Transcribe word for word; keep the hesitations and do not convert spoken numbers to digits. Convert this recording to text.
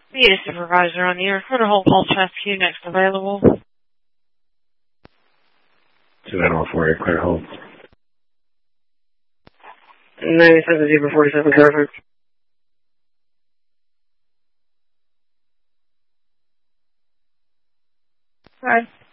Need a supervisor on the air. Quarter hold call traffic queue next available. two nine one four, clear hold. ninety-seven Zebra forty-seven traffic. Hi.